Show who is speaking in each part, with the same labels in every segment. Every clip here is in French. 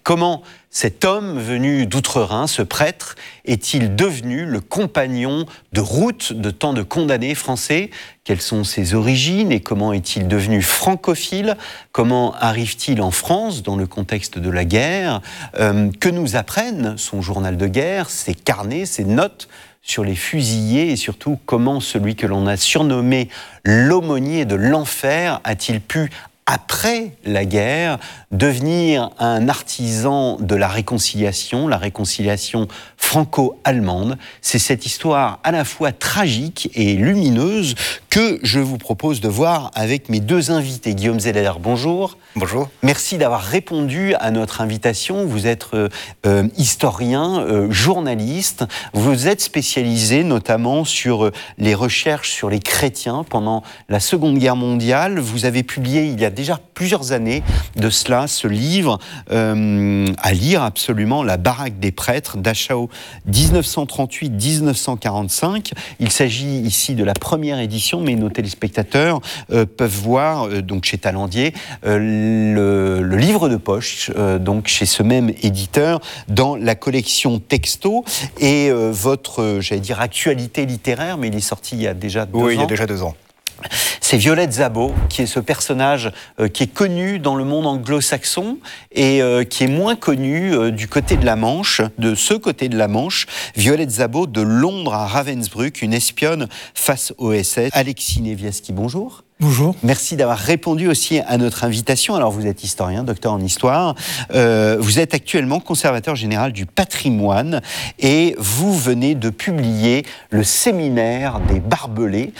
Speaker 1: Comment cet homme venu d'Outre-Rhin, ce prêtre, est-il devenu le compagnon de route de tant de condamnés français ? Quelles sont ses origines et comment est-il devenu francophile ? Comment arrive-t-il en France dans le contexte de la guerre ? Que nous apprenne son journal de guerre, ses carnets, ses notes sur les fusillés et surtout comment celui que l'on a surnommé l'aumônier de l'enfer a-t-il pu, après la guerre, devenir un artisan de la réconciliation franco-allemande. C'est cette histoire à la fois tragique et lumineuse que je vous propose de voir avec mes deux invités. Guillaume Zeller, bonjour.
Speaker 2: Bonjour.
Speaker 1: Merci d'avoir répondu à notre invitation. Vous êtes historien, journaliste. Vous êtes spécialisé notamment sur les recherches sur les chrétiens pendant la Seconde Guerre mondiale. Vous avez publié il y a déjà plusieurs années de cela ce livre à lire absolument, La baraque des prêtres, Dachau 1938-1945. Il s'agit ici de la première édition, mais nos téléspectateurs peuvent voir donc chez Talandier le livre de poche, donc chez ce même éditeur, dans la collection Texto. Et votre, j'allais dire, actualité littéraire, mais il est sorti il y a déjà 2 ans.
Speaker 2: Oui, il y a déjà 2 ans.
Speaker 1: C'est Violette Szabo, qui est ce personnage qui est connu dans le monde anglo-saxon et qui est moins connu du côté de la Manche, de ce côté de la Manche. Violette Szabo, de Londres à Ravensbrück, une espionne face au SS. Alexis Nevieski, bonjour.
Speaker 3: Bonjour.
Speaker 1: Merci d'avoir répondu aussi à notre invitation. Alors, vous êtes historien, docteur en histoire. Vous êtes actuellement conservateur général du patrimoine et vous venez de publier le séminaire des barbelés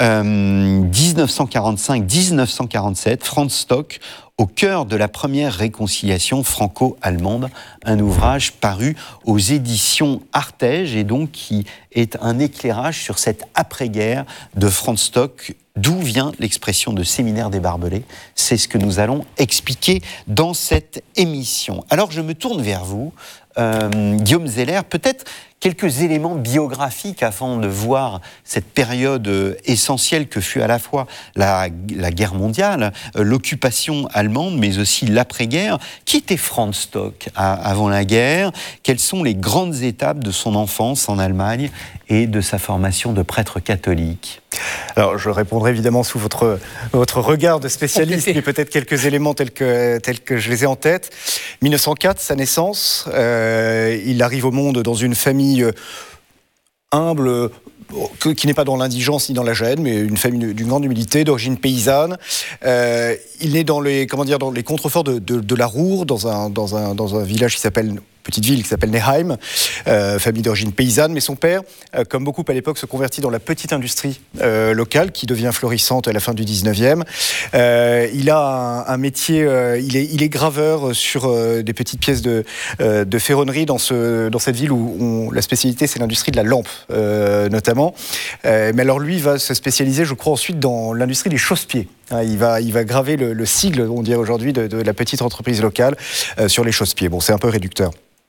Speaker 1: 1945-1947, Franz Stock, au cœur de la première réconciliation franco-allemande, un ouvrage paru aux éditions Artege et donc qui est un éclairage sur cette après-guerre de Franz Stock. D'où vient l'expression de séminaire des barbelés ? C'est ce que nous allons expliquer dans cette émission. Alors je me tourne vers vous, Guillaume Zeller, peut-être quelques éléments biographiques avant de voir cette période essentielle que fut à la fois la guerre mondiale, l'occupation allemande, mais aussi l'après-guerre. Qui était Franz Stock avant la guerre ? Quelles sont les grandes étapes de son enfance en Allemagne et de sa formation de prêtre catholique ?
Speaker 2: Alors, je répondrai évidemment sous votre regard de spécialiste, mais peut-être quelques éléments tels que je les ai en tête. 1904, sa naissance. Il arrive au monde dans une famille humble, qui n'est pas dans l'indigence ni dans la gêne, mais une famille d'une grande humilité, d'origine paysanne. Il est dans les contreforts de la Ruhr, dans un village petite ville qui s'appelle Neheim, famille d'origine paysanne, mais son père, comme beaucoup à l'époque, se convertit dans la petite industrie locale qui devient florissante à la fin du 19e. Il a un métier, il est graveur sur des petites pièces de ferronnerie dans cette ville où la spécialité c'est l'industrie de la lampe notamment. Mais alors lui va se spécialiser, je crois, ensuite dans l'industrie des chausse-pieds. Il va graver le sigle, on dirait aujourd'hui, de la petite entreprise locale sur les chausse-pieds. Bon, c'est un peu réducteur.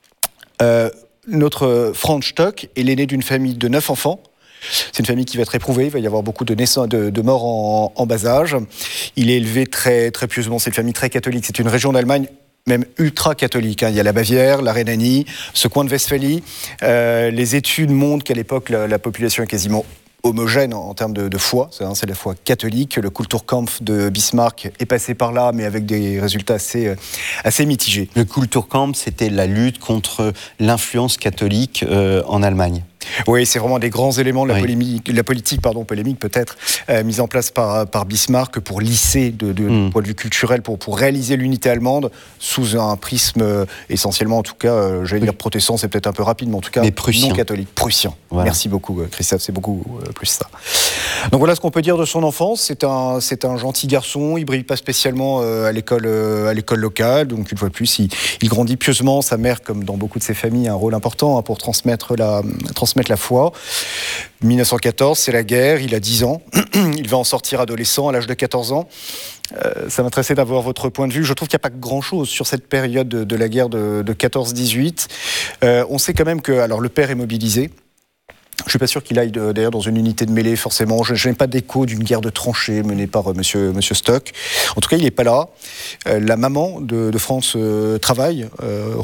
Speaker 2: Notre Franz Stock est l'aîné d'une famille de 9 enfants. C'est une famille qui va être éprouvée, il va y avoir beaucoup de morts en bas âge. Il est élevé très, très pieusement, c'est une famille très catholique, c'est une région d'Allemagne même ultra-catholique. Il y a la Bavière, la Rhénanie, ce coin de Westphalie. Les études montrent qu'à l'époque, la population est quasiment homogène en termes de foi, c'est la foi catholique. Le Kulturkampf de Bismarck est passé par là, mais avec des résultats assez mitigés.
Speaker 1: Le Kulturkampf, c'était la lutte contre l'influence catholique en Allemagne.
Speaker 2: Oui, c'est vraiment des grands éléments de la politique polémique peut-être, mise en place par Bismarck pour lisser de point de vue culturel, pour réaliser l'unité allemande sous un prisme essentiellement, en tout cas, j'allais dire protestant, c'est peut-être un peu rapide, mais en tout cas non catholique, prussien. Voilà. Merci beaucoup Christophe, c'est beaucoup plus ça. Donc voilà ce qu'on peut dire de son enfance. C'est un gentil garçon, il brille pas spécialement à l'école locale, donc une fois de plus, il grandit pieusement. Sa mère, comme dans beaucoup de ses familles, a un rôle important pour transmettre la foi. 1914, c'est la guerre, il a 10 ans, il va en sortir adolescent à l'âge de 14 ans. Ça m'intéressait d'avoir votre point de vue. Je trouve qu'il n'y a pas grand-chose sur cette période de la guerre de 14-18. On sait quand même que le père est mobilisé. Je ne suis pas sûr qu'il aille d'ailleurs dans une unité de mêlée forcément. Je n'ai pas d'écho d'une guerre de tranchées menée par monsieur Stock. En tout cas, il n'est pas là. La maman de France travaille